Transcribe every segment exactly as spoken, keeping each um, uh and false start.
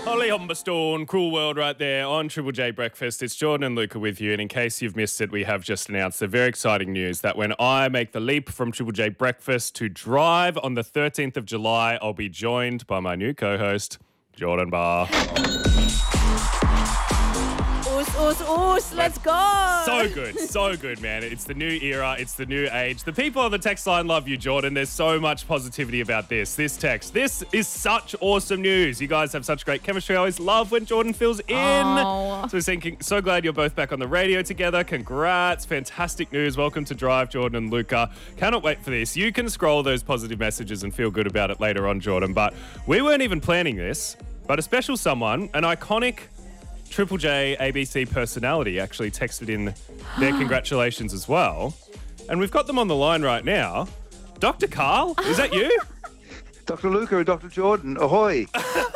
Holly Humberstone, Cruel World right there on Triple J Breakfast. It's Jordan and Luca with you. And in case you've missed it, we have just announced the very exciting news that when I make the leap from Triple J Breakfast to Drive on the thirteenth of July, I'll be joined by my new co-host, Jordan Barr. Oos, oos, oos, let's go. So good, so good, man. It's the new era. It's the new age. The people on the text line love you, Jordan. There's so much positivity about this. This text. This is such awesome news. You guys have such great chemistry. I always love when Jordan fills in. Oh. So we're thinking, so glad you're both back on the radio together. Congrats. Fantastic news. Welcome to Drive, Jordan and Luca. Cannot wait for this. You can scroll those positive messages and feel good about it later on, Jordan. But we weren't even planning this. But a special someone, an iconic Triple J A B C personality actually texted in their congratulations as well. And we've got them on the line right now. Doctor Carl, is that you? Doctor Luca and Doctor Jordan, ahoy.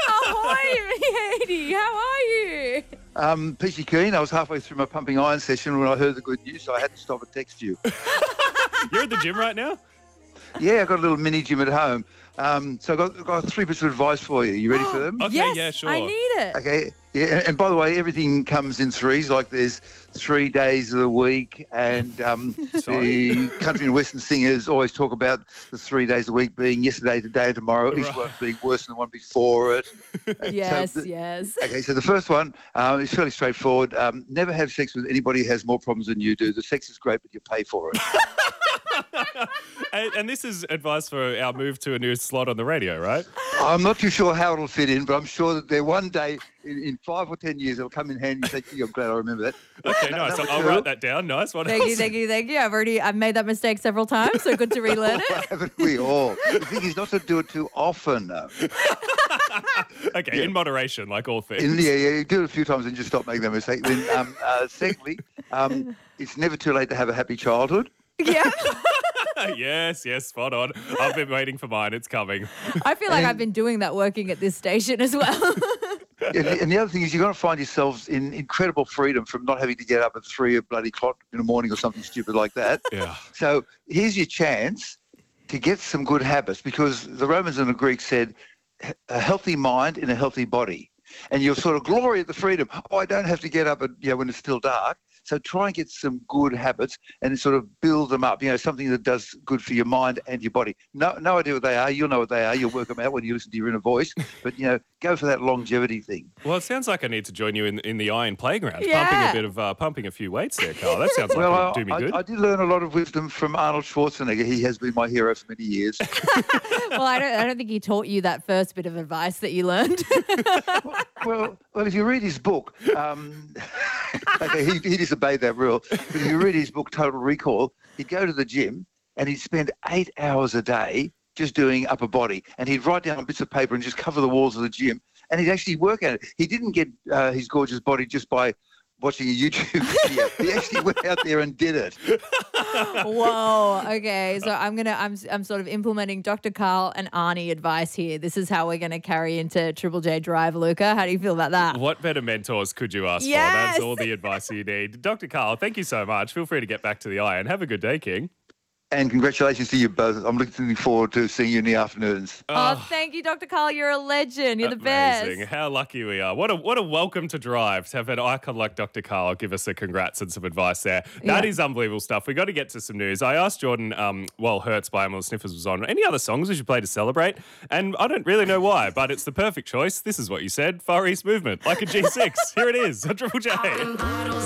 Ahoy, matey. How are you? Um, peachy keen. I was halfway through my pumping iron session when I heard the good news, so I had to stop and text you. You're at the gym right now? Yeah, I've got a little mini gym at home. Um, so I've got, got three bits of advice for you. You ready for them? Okay, yes, yeah, sure. I need it. Okay. Yeah, and by the way, everything comes in threes. Like there's three days of the week, and um, the country and western singers always talk about the three days of the week being yesterday, today, and tomorrow. Each Right. one being worse than the one before it. And Yes, so the- yes. Okay, so the first one um, is fairly straightforward. Um, never have sex with anybody who has more problems than you do. The sex is great, but you pay for it. and, and this is advice for our move to a new slot on the radio, right? I'm not too sure how it'll fit in, but I'm sure that there one day in, in five or ten years it'll come in handy. And say, "Gee, I'm glad I remember that." Okay, No- nice. number I'll two. write that down. Nice. What Thank else? you, thank you, thank you. I've already I've made that mistake several times, so good to relearn it. Haven't we all? The thing is not to do it too often. though. Okay, in moderation, like all things. In, yeah, yeah, you do it a few times and just stop making that mistake. Then, um, uh, secondly, um, it's never too late to have a happy childhood. Yeah. yes, yes, spot on. I've been waiting for mine. It's coming. I feel like And- I've been doing that working at this station as well. And the, and the other thing is you're going to find yourselves in incredible freedom from not having to get up at three a bloody clock in the morning or something stupid like that. Yeah. So here's your chance to get some good habits, because the Romans and the Greeks said a healthy mind in a healthy body. And you'll sort of glory at the freedom. Oh, I don't have to get up at, you know, when it's still dark. So try and get some good habits and sort of build them up, you know, something that does good for your mind and your body. No no idea what they are. You'll know what they are. You'll work them out when you listen to your inner voice. But, you know, go for that longevity thing. Well, it sounds like I need to join you in in the Iron Playground, Yeah. pumping a bit of uh, pumping a few weights there, Carl. That sounds like Well, it'll I, do me I, good. I did learn a lot of wisdom from Arnold Schwarzenegger. He has been my hero for many years. Well, I don't I don't think he taught you that first bit of advice that you learned. well, well, if you read his book, um, okay, he, he disobeyed that rule. But if you read his book, Total Recall, he'd go to the gym and he'd spend eight hours a day just doing upper body, and he'd write down on bits of paper and just cover the walls of the gym, and he'd actually work at it. He didn't get uh, his gorgeous body just by watching a YouTube video. He actually went out there and did it. Whoa. Okay. So I'm gonna I'm I'm sort of implementing Doctor Carl and Arnie advice here. This is how we're gonna carry into Triple J Drive, Luca. How do you feel about that? What better mentors could you ask Yes. for? That's all the advice you need. Doctor Carl, thank you so much. Feel free to get back to the Iron. Have a good day, King. And congratulations to you both. I'm looking forward to seeing you in the afternoons. Oh, thank you, Doctor Carl. You're a legend. You're the Amazing. best. How lucky we are. What a what a welcome to Drive to have an icon like Doctor Carl give us a congrats and some advice there. That Yeah. is unbelievable stuff. We got to get to some news. I asked Jordan um, while Hertz by Emily Sniffers was on, any other songs we should play to celebrate? And I don't really know why, but it's the perfect choice. This is what you said. Far East Movement, like a G six. Here it is on Triple J.